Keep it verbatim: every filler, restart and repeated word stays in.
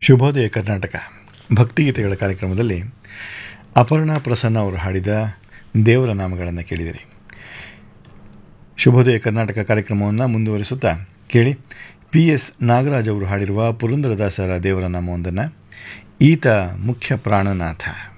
ಶುಭೋದಯ ಕರ್ನಾಟಕ ಭಕ್ತಿಗೀತೆಗಳ ಕಾರ್ಯಕ್ರಮದಲ್ಲಿ ಅಪರ್ಣಾ ಪ್ರಸನ್ನ ಅವರು ಹಾಡಿದ ದೇವರ ನಾಮಗಳನ್ನು ಕೇಳಿದಿರಿ. ಶುಭೋದಯ ಕರ್ನಾಟಕ ಕಾರ್ಯಕ್ರಮವನ್ನು ಮುಂದುವರಿಸುತ್ತಾ ಕೇಳಿ ಪಿ ಎಸ್ ನಾಗರಾಜ್ ಅವರು ಹಾಡಿರುವ ಪುರಂದರದಾಸರ ದೇವರ ನಾಮವೊಂದನ್ನು. ಈತ ಮುಖ್ಯ ಪ್ರಾಣನಾಥ.